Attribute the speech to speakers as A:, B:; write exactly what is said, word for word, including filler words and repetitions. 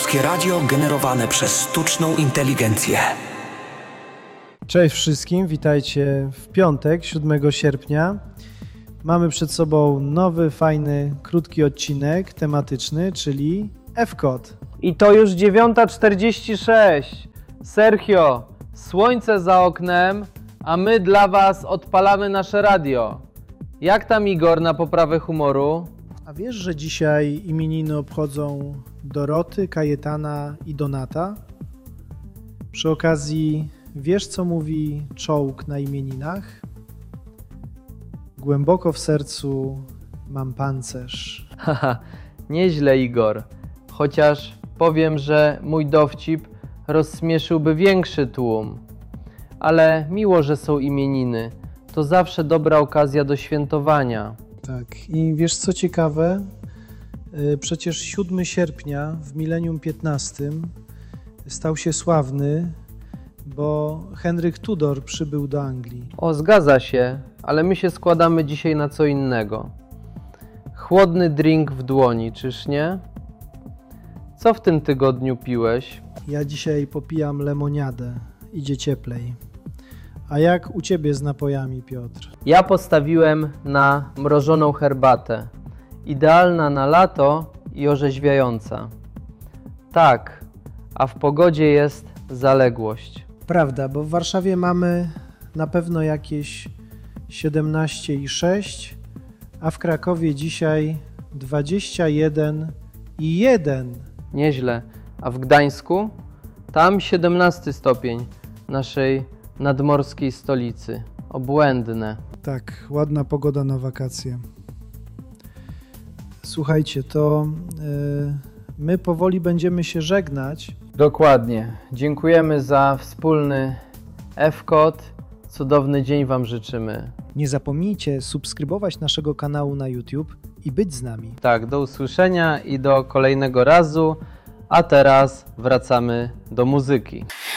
A: Polskie radio generowane przez sztuczną inteligencję.
B: Cześć wszystkim, witajcie w piątek, siódmego sierpnia. Mamy przed sobą nowy, fajny, krótki odcinek tematyczny, czyli F-Kod.
C: I to już dziewiąta czterdzieści sześć. Sergio, słońce za oknem, a my dla was odpalamy nasze radio. Jak tam Igor na poprawę humoru?
B: A wiesz, że dzisiaj imieniny obchodzą Doroty, Kajetana i Donata? Przy okazji, wiesz co mówi czołg na imieninach? Głęboko w sercu mam pancerz.
C: Haha, nieźle Igor. Chociaż powiem, że mój dowcip rozśmieszyłby większy tłum. Ale miło, że są imieniny. To zawsze dobra okazja do świętowania.
B: Tak, i wiesz co ciekawe? Przecież siódmego sierpnia w milenium piętnastym stał się sławny, bo Henryk Tudor przybył do Anglii.
C: O, zgadza się, ale my się składamy dzisiaj na co innego. Chłodny drink w dłoni, czyż nie? Co w tym tygodniu piłeś?
B: Ja dzisiaj popijam lemoniadę, idzie cieplej. A jak u ciebie z napojami, Piotr?
C: Ja postawiłem na mrożoną herbatę. Idealna na lato i orzeźwiająca. Tak, a w pogodzie jest zaległość.
B: Prawda, bo w Warszawie mamy na pewno jakieś siedemnaście i sześć, a w Krakowie dzisiaj dwadzieścia jeden i jeden.
C: Nieźle. A w Gdańsku? Tam siedemnasty stopień naszej nadmorskiej stolicy. Obłędne.
B: Tak, ładna pogoda na wakacje. Słuchajcie, to yy, my powoli będziemy się żegnać.
C: Dokładnie. Dziękujemy za wspólny F-Kod. Cudowny dzień wam życzymy.
B: Nie zapomnijcie subskrybować naszego kanału na YouTube i być z nami.
C: Tak, do usłyszenia i do kolejnego razu. A teraz wracamy do muzyki.